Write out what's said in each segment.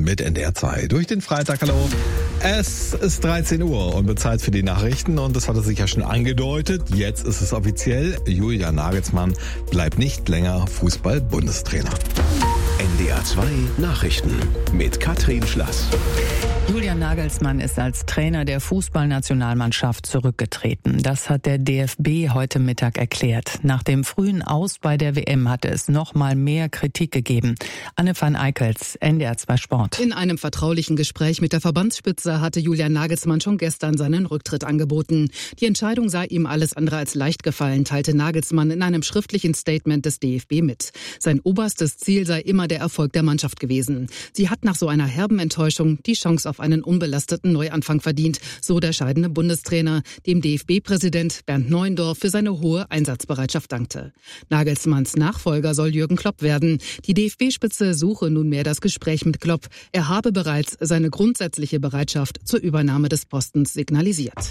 mit NDR 2 durch den Freitag. Hallo. Es ist 13 Uhr und wird Zeit für die Nachrichten und das hat er sich ja schon angedeutet. Jetzt ist es offiziell. Julian Nagelsmann bleibt nicht länger Fußball-Bundestrainer. NDR 2 Nachrichten mit Katrin Schlass. Julian Nagelsmann ist als Trainer der Fußballnationalmannschaft zurückgetreten. Das hat der DFB heute Mittag erklärt. Nach dem frühen Aus bei der WM hatte es noch mal mehr Kritik gegeben. Anne van Eickels, NDR 2 Sport. In einem vertraulichen Gespräch mit der Verbandsspitze hatte Julian Nagelsmann schon gestern seinen Rücktritt angeboten. Die Entscheidung sei ihm alles andere als leicht gefallen, teilte Nagelsmann in einem schriftlichen Statement des DFB mit. Sein oberstes Ziel sei immer der Erfolg der Mannschaft gewesen. Sie hat nach so einer herben Enttäuschung die Chance auf einen unbelasteten Neuanfang verdient, so der scheidende Bundestrainer, dem DFB-Präsident Bernd Neuendorf für seine hohe Einsatzbereitschaft dankte. Nagelsmanns Nachfolger soll Jürgen Klopp werden. Die DFB-Spitze suche nunmehr das Gespräch mit Klopp. Er habe bereits seine grundsätzliche Bereitschaft zur Übernahme des Postens signalisiert.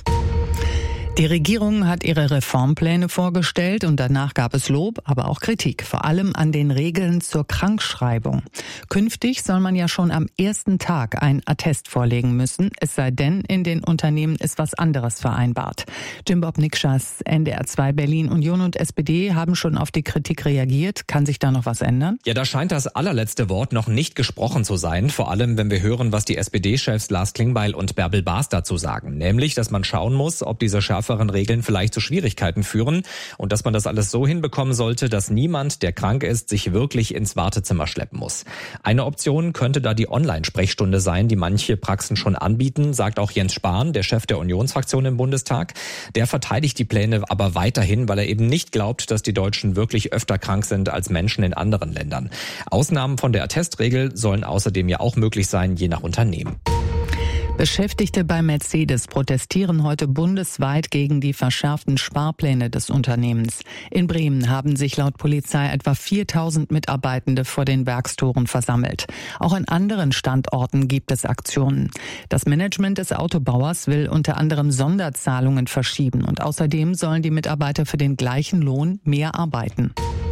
Die Regierung hat ihre Reformpläne vorgestellt und danach gab es Lob, aber auch Kritik, vor allem an den Regeln zur Krankschreibung. Künftig soll man ja schon am ersten Tag ein Attest vorlegen müssen, es sei denn, in den Unternehmen ist was anderes vereinbart. Jim Bob Nikschas, NDR 2 Berlin, Union und SPD haben schon auf die Kritik reagiert. Kann sich da noch was ändern? Ja, da scheint das allerletzte Wort noch nicht gesprochen zu sein, vor allem wenn wir hören, was die SPD-Chefs Lars Klingbeil und Bärbel Baas dazu sagen. Nämlich, dass man schauen muss, ob diese schärferen Regeln vielleicht zu Schwierigkeiten führen und dass man das alles so hinbekommen sollte, dass niemand, der krank ist, sich wirklich ins Wartezimmer schleppen muss. Eine Option könnte da die Online-Sprechstunde sein, die manche Praxen schon anbieten, sagt auch Jens Spahn, der Chef der Unionsfraktion im Bundestag. Der verteidigt die Pläne aber weiterhin, weil er eben nicht glaubt, dass die Deutschen wirklich öfter krank sind als Menschen in anderen Ländern. Ausnahmen von der Attestregel sollen außerdem ja auch möglich sein, je nach Unternehmen. Beschäftigte bei Mercedes protestieren heute bundesweit gegen die verschärften Sparpläne des Unternehmens. In Bremen haben sich laut Polizei etwa 4000 Mitarbeitende vor den Werkstoren versammelt. Auch an anderen Standorten gibt es Aktionen. Das Management des Autobauers will unter anderem Sonderzahlungen verschieben und außerdem sollen die Mitarbeiter für den gleichen Lohn mehr arbeiten.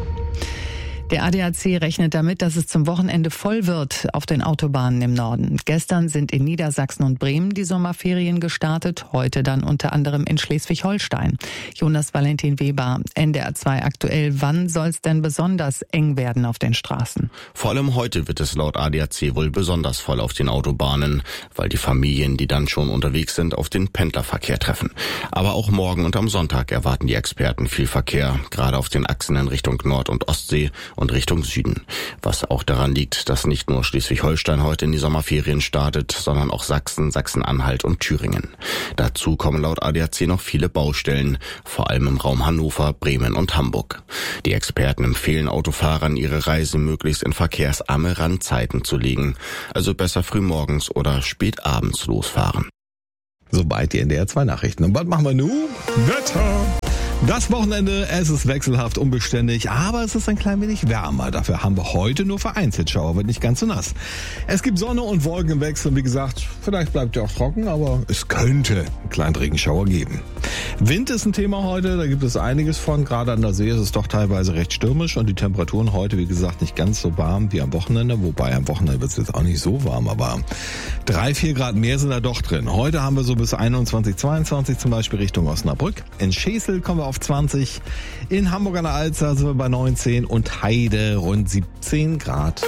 Der ADAC rechnet damit, dass es zum Wochenende voll wird auf den Autobahnen im Norden. Gestern sind in Niedersachsen und Bremen die Sommerferien gestartet, heute dann unter anderem in Schleswig-Holstein. Jonas Valentin Weber, NDR 2 aktuell. Wann soll es denn besonders eng werden auf den Straßen? Vor allem heute wird es laut ADAC wohl besonders voll auf den Autobahnen, weil die Familien, die dann schon unterwegs sind, auf den Pendlerverkehr treffen. Aber auch morgen und am Sonntag erwarten die Experten viel Verkehr, gerade auf den Achsen in Richtung Nord- und Ostsee und Richtung Süden. Was auch daran liegt, dass nicht nur Schleswig-Holstein heute in die Sommerferien startet, sondern auch Sachsen, Sachsen-Anhalt und Thüringen. Dazu kommen laut ADAC noch viele Baustellen, vor allem im Raum Hannover, Bremen und Hamburg. Die Experten empfehlen Autofahrern, ihre Reise möglichst in verkehrsarme Randzeiten zu legen, also besser frühmorgens oder spät abends losfahren. Soweit die NDR 2 Nachrichten. Und was machen wir nun? Wetter! Das Wochenende, es ist wechselhaft unbeständig, aber es ist ein klein wenig wärmer. Dafür haben wir heute nur vereinzelt Schauer, wird nicht ganz so nass. Es gibt Sonne und Wolken im Wechsel. Wie gesagt, vielleicht bleibt ja auch trocken, aber es könnte einen kleinen Regenschauer geben. Wind ist ein Thema heute, da gibt es einiges von. Gerade an der See ist es doch teilweise recht stürmisch und die Temperaturen heute, wie gesagt, nicht ganz so warm wie am Wochenende. Wobei am Wochenende wird es jetzt auch nicht so warm, aber 3-4 Grad mehr sind da doch drin. Heute haben wir so bis 21, 22 zum Beispiel Richtung Osnabrück. In Schesel kommen wir auf 20, in Hamburg an der Alster sind wir bei 19 und Heide rund 17 Grad.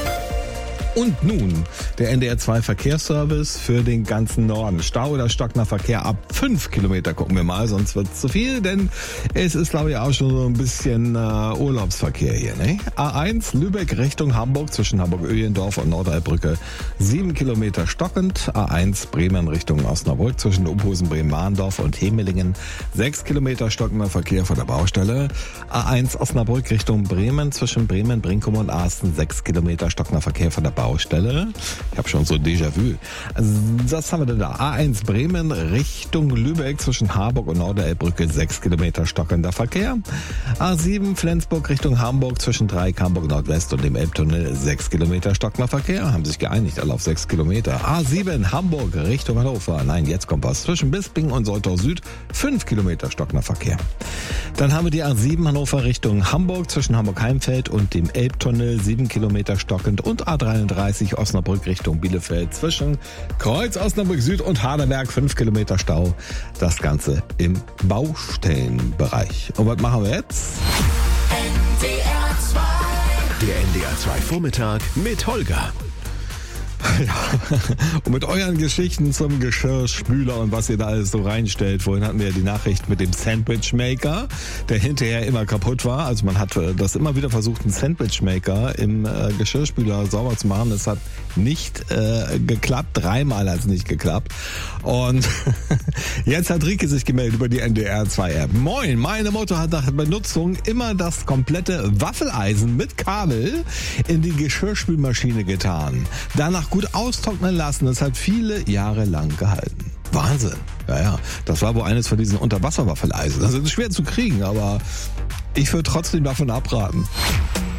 Und nun der NDR 2 Verkehrsservice für den ganzen Norden. Stau oder stockender Verkehr ab 5 Kilometer gucken wir mal, sonst wird es zu viel, denn es ist, glaube ich, auch schon so ein bisschen Urlaubsverkehr hier. Ne? A1 Lübeck Richtung Hamburg zwischen Hamburg-Öhlendorf und Nordalbrücke 7 Kilometer stockend. A1 Bremen Richtung Osnabrück zwischen Uphusen, Bremen-Mahndorf und Hemelingen 6 Kilometer stockender Verkehr von der Baustelle. A1 Osnabrück Richtung Bremen zwischen Bremen, Brinkum und Asten 6 Kilometer stockender Verkehr von der Baustelle. Ich habe schon so Déjà-vu. Also, was haben wir denn da? A1 Bremen Richtung Lübeck zwischen Harburg und Norderelbbrücke 6 Kilometer stockender Verkehr. A7 Flensburg Richtung Hamburg zwischen Dreieck Hamburg Nordwest und dem Elbtunnel 6 Kilometer stockender Verkehr. Haben sich geeinigt, alle auf 6 Kilometer. A7 Hamburg Richtung Hannover. Nein, jetzt kommt was. Zwischen Bisping und Soltau Süd 5 Kilometer stockender Verkehr. Dann haben wir die A7 Hannover Richtung Hamburg zwischen Hamburg-Heimfeld und dem Elbtunnel 7 Kilometer stockend und A33 A39 Osnabrück Richtung Bielefeld zwischen Kreuz Osnabrück Süd und Hardenberg 5 Kilometer Stau. Das Ganze im Baustellenbereich. Und was machen wir jetzt? Der NDR 2 Vormittag mit Holger. Ja, und mit euren Geschichten zum Geschirrspüler und was ihr da alles so reinstellt. Vorhin hatten wir ja die Nachricht mit dem Sandwichmaker, der hinterher immer kaputt war. Also man hat das immer wieder versucht, einen Sandwichmaker im Geschirrspüler sauber zu machen. Das hat nicht geklappt. 3-mal hat es nicht geklappt. Und jetzt hat Rike sich gemeldet über die NDR 2 App. Moin, meine Mutter hat nach Benutzung immer das komplette Waffeleisen mit Kabel in die Geschirrspülmaschine getan. Danach gut austrocknen lassen. Das hat viele Jahre lang gehalten. Wahnsinn. Ja. Das war wohl eines von diesen Unterwasserwaffeleisen. Das ist schwer zu kriegen, aber ich würde trotzdem davon abraten.